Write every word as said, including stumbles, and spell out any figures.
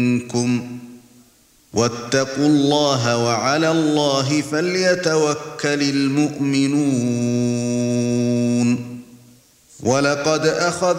منكم واتقوا الله وعلى الله فليتوكل المؤمنون ولقد أخذ